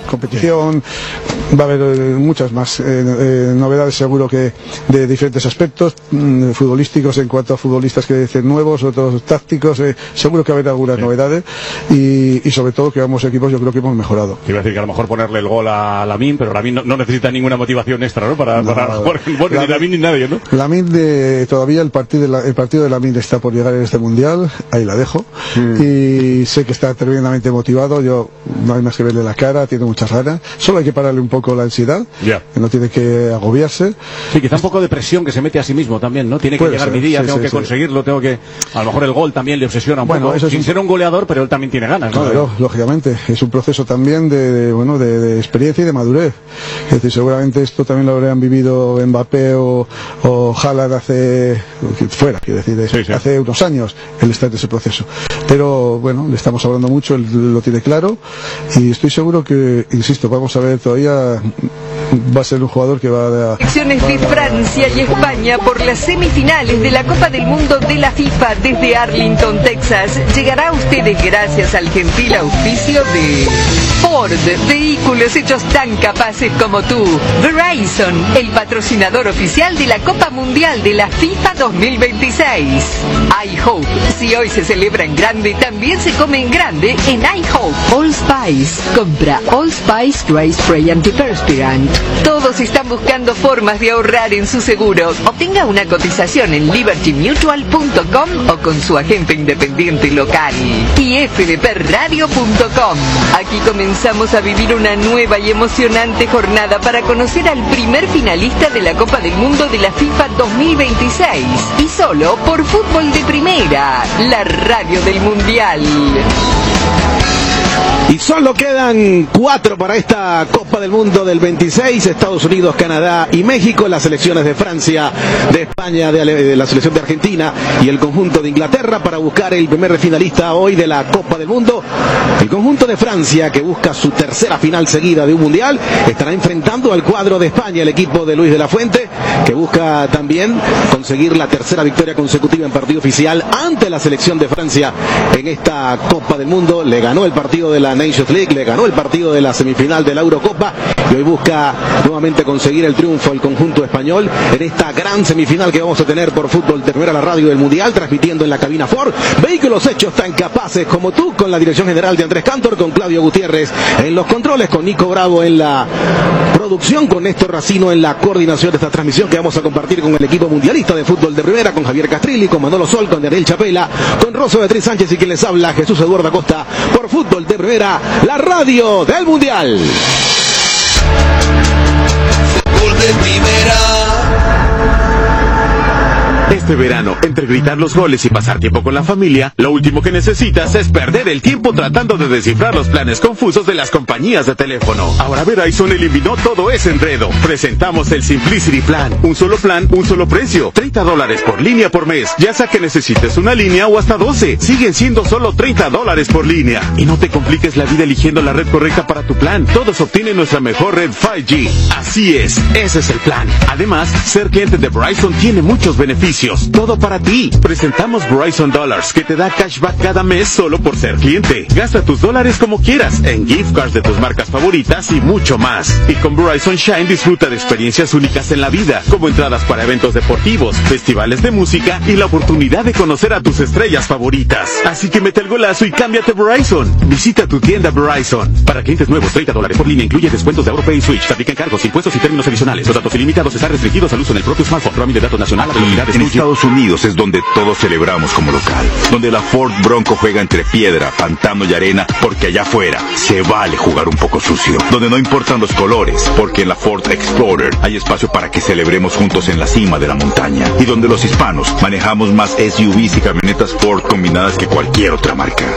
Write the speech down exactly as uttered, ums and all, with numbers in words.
competición, va a haber eh, muchas más eh, eh, novedades seguro que de diferentes aspectos mm, futbolísticos en cuanto a futbolistas que dicen nuevos, otros tácticos, eh, seguro que va a haber algunas sí. novedades y, y sobre todo que ambos equipos yo creo que hemos mejorado. Iba a decir que a lo mejor ponerle el gol a Lamine, pero Lamine no, no necesita ninguna motivación extra, ¿no? Para, no, para jugar bueno, ni Lamine ni nadie, ¿no? Lamine de, todavía el partido de la, el partido de Lamine está por llegar en este mundial, ahí la dejo mm. y sé que está tremendamente motivado, yo no hay más que verle la cara, tiene muchas ganas, solo hay que pararle un poco la ansiedad, yeah. que no tiene que agobiarse. Sí, quizá un poco de presión que se mete a sí mismo también, ¿no? Tiene que Puede llegar ser, mi día, sí, tengo sí, que sí. conseguirlo, tengo que, a lo mejor el gol también le obsesiona un bueno, poco, eso sin un... ser un goleador, pero él también tiene ganas, ¿no? Claro, de... lógicamente, es un proceso también de, de bueno, de, de experiencia y de madurez, es decir, seguramente esto también lo habrían vivido Mbappé o, o Haaland hace, fuera, quiero decir, sí, sí. hace unos años, él está en ese proceso, pero bueno, le estamos hablando mucho, él lo tiene claro y estoy seguro que, insisto, vamos a ver todavía, va a ser un jugador que va a... Selecciones de Francia y España por las semifinales de la Copa del Mundo de la FIFA desde Arlington, Texas, llegará a ustedes gracias al gentil auspicio de Ford, vehículos hechos tan capaces como tú. Verizon, el patrocinador oficial de la Copa Mundial de la FIFA dos mil veintiséis. iHope, si hoy se celebra en grande, también se come en grande en iHope. All Spice, compra All Spice Dry Spray Antiperspirant. Todos están buscando formas de ahorrar en su seguro. Obtenga una cotización en liberty mutual punto com o con su agente independiente local. Y f d p radio punto com. Aquí comenzamos a vivir una nueva y emocionante jornada para conocer al primer finalista de la Copa del Mundo de la FIFA dos mil veintiséis. Y solo por Fútbol de Primera, la radio del Mundial. Y solo quedan cuatro para esta Copa del Mundo del veintiséis, Estados Unidos, Canadá y México, las selecciones de Francia, de España, de, Ale- de la selección de Argentina y el conjunto de Inglaterra para buscar el primer finalista hoy de la Copa del Mundo. El conjunto de Francia, que busca su tercera final seguida de un mundial, estará enfrentando al cuadro de España, el equipo de Luis de la Fuente, que busca también conseguir la tercera victoria consecutiva en partido oficial ante la selección de Francia en esta Copa del Mundo. Le ganó el partido de la Nations League, le ganó el partido de la semifinal de la Eurocopa y hoy busca nuevamente conseguir el triunfo el conjunto español en esta gran semifinal que vamos a tener por Fútbol de Primera, la radio del Mundial, transmitiendo en la cabina Ford. Vehículos hechos tan capaces como tú, con la dirección general de Andrés Cantor, con Claudio Gutiérrez en los controles, con Nico Bravo en la producción, con Néstor Racino en la coordinación de esta transmisión que vamos a compartir con el equipo mundialista de Fútbol de Primera, con Javier Castrilli, con Manolo Sol, con Daniel Chapela, con Rosso Beatriz Sánchez y quien les habla, Jesús Eduardo Acosta, por Fútbol de Primera, la radio del Mundial. Fútbol de Primera. Este verano, entre gritar los goles y pasar tiempo con la familia, lo último que necesitas es perder el tiempo tratando de descifrar los planes confusos de las compañías de teléfono. Ahora Verizon eliminó todo ese enredo. Presentamos el Simplicity Plan. Un solo plan, un solo precio. treinta dólares por línea por mes. Ya sea que necesites una línea o hasta doce. Siguen siendo solo treinta dólares por línea. Y no te compliques la vida eligiendo la red correcta para tu plan. Todos obtienen nuestra mejor red cinco G. Así es, ese es el plan. Además, ser cliente de Verizon tiene muchos beneficios. Todo para ti. Presentamos Verizon Dollars, que te da cashback cada mes solo por ser cliente. Gasta tus dólares como quieras, en gift cards de tus marcas favoritas y mucho más. Y con Verizon Shine disfruta de experiencias únicas en la vida, como entradas para eventos deportivos, festivales de música y la oportunidad de conocer a tus estrellas favoritas. Así que mete el golazo y cámbiate Verizon. Visita tu tienda Verizon. Para clientes nuevos, treinta dólares por línea, incluye descuentos de AuroPay y Switch. Aplican cargos, impuestos y términos adicionales. Los datos ilimitados están restringidos al uso en el propio smartphone. Roaming de datos nacional a velocidades En Estados Unidos es donde todos celebramos como local, donde la Ford Bronco juega entre piedra, pantano y arena, porque allá afuera se vale jugar un poco sucio, donde no importan los colores, porque en la Ford Explorer hay espacio para que celebremos juntos en la cima de la montaña, y donde los hispanos manejamos más S U Vs y camionetas Ford combinadas que cualquier otra marca.